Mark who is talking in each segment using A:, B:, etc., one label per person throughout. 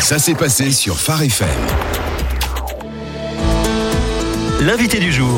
A: Ça s'est passé sur Phare FM.
B: L'invité du jour.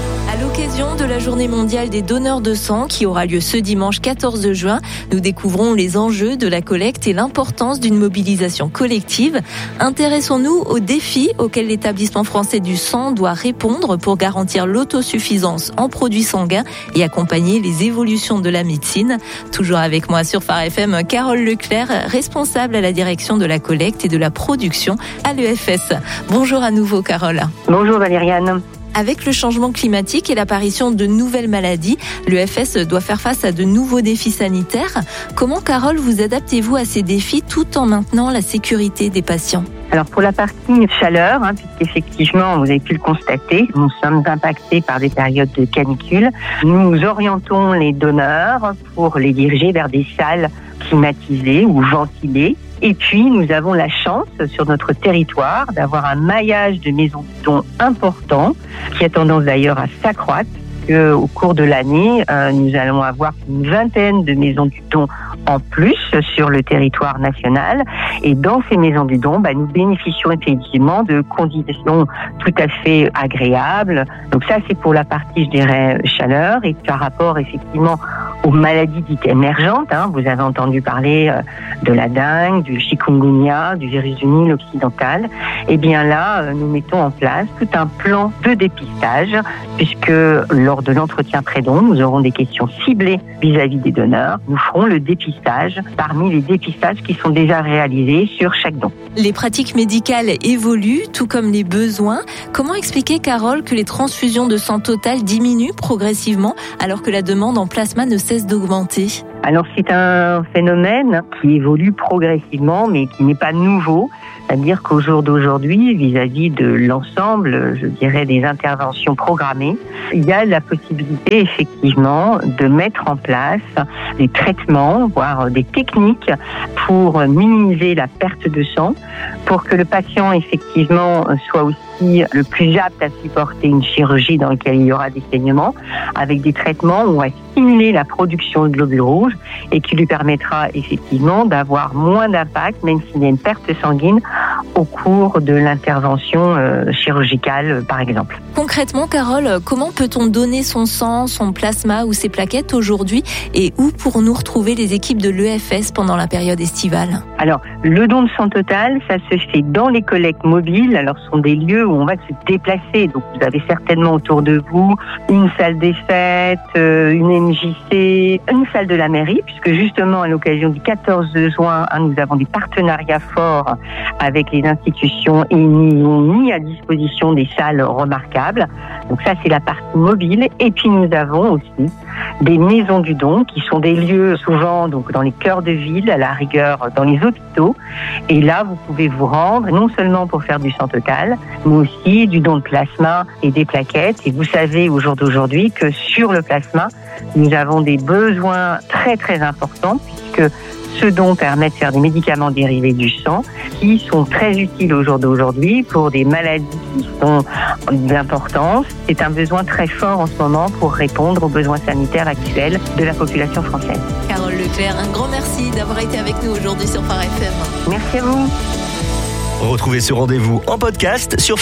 C: À l'occasion de la Journée mondiale des donneurs de sang qui aura lieu ce dimanche 14 juin, nous découvrons les enjeux de la collecte et l'importance d'une mobilisation collective. Intéressons-nous aux défis auxquels l'établissement français du sang doit répondre pour garantir l'autosuffisance en produits sanguins et accompagner les évolutions de la médecine. Toujours avec moi sur Phare FM, Carole Leclerc, responsable à la direction de la collecte et de la production à l'EFS. Bonjour à nouveau Carole.
D: Bonjour Valériane.
C: Avec le changement climatique et l'apparition de nouvelles maladies, l'EFS doit faire face à de nouveaux défis sanitaires. Comment, Carole, vous adaptez-vous à ces défis tout en maintenant la sécurité des patients ?
D: Alors pour la partie chaleur, puisqu'effectivement, vous avez pu le constater, nous sommes impactés par des périodes de canicule. Nous orientons les donneurs pour les diriger vers des salles climatisées ou ventilées. Et puis, nous avons la chance sur notre territoire d'avoir un maillage de maisons de dons important, qui a tendance d'ailleurs à s'accroître. Au cours de l'année, nous allons avoir une vingtaine de maisons du don en plus sur le territoire national. Et dans ces maisons du don, nous bénéficions effectivement de conditions tout à fait agréables. Donc ça, c'est pour la partie, je dirais, chaleur. Et par rapport effectivement aux maladies dites émergentes, vous avez entendu parler de la dengue, du chikungunya, du virus du Nil occidental. Et bien là, nous mettons en place tout un plan de dépistage, puisque lors de l'entretien pré-don, nous aurons des questions ciblées vis-à-vis des donneurs. Nous ferons le dépistage parmi les dépistages qui sont déjà réalisés sur chaque don.
C: Les pratiques médicales évoluent, tout comme les besoins. Comment expliquer, Carole, que les transfusions de sang total diminuent progressivement alors que la demande en plasma ne cesse d'augmenter ?
D: Alors c'est un phénomène qui évolue progressivement, mais qui n'est pas nouveau. C'est-à-dire qu'au jour d'aujourd'hui, vis-à-vis de l'ensemble, je dirais, des interventions programmées, il y a la possibilité, effectivement, de mettre en place des traitements, voire des techniques pour minimiser la perte de sang, pour que le patient, effectivement, soit aussi le plus apte à supporter une chirurgie dans laquelle il y aura des saignements, avec des traitements où on va stimuler la production de globules rouges et qui lui permettra effectivement d'avoir moins d'impact, même s'il y a une perte sanguine, au cours de l'intervention chirurgicale, par exemple.
C: Concrètement, Carole, comment peut-on donner son sang, son plasma ou ses plaquettes aujourd'hui et où pourrons-nous retrouver les équipes de l'EFS pendant la période estivale ?
D: Alors, le don de sang total, ça se fait dans les collectes mobiles. Alors, ce sont des lieux où on va se déplacer. Donc, vous avez certainement autour de vous une salle des fêtes, une MJC, une salle de la mairie, puisque justement, à l'occasion du 14 juin, nous avons des partenariats forts avec les institutions et ils ont mis à disposition des salles remarquables. Donc ça, c'est la partie mobile. Et puis, nous avons aussi des maisons du don qui sont des lieux souvent donc dans les cœurs de ville, à la rigueur dans les hôpitaux. Et là, vous pouvez vous rendre non seulement pour faire du sang total, mais aussi du don de plasma et des plaquettes. Et vous savez au jour d'aujourd'hui que sur le plasma, nous avons des besoins très très importants puisque ce don permet de faire des médicaments dérivés du sang qui sont très utiles au jour d'aujourd'hui pour des maladies qui sont d'importance. C'est un besoin très fort en ce moment pour répondre aux besoins sanitaires actuels de la population française.
C: Carole Leclerc, un grand merci d'avoir été avec nous aujourd'hui sur Phare FM.
D: Merci à vous.
B: Retrouvez ce rendez-vous en podcast sur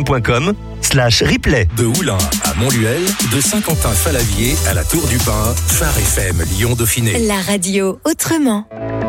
B: pharefm.com/replay.
A: De Oulin à Montluel, de Saint-Quentin-Falavier à la Tour du Pin, Phare FM Lyon-Dauphiné.
E: La radio autrement.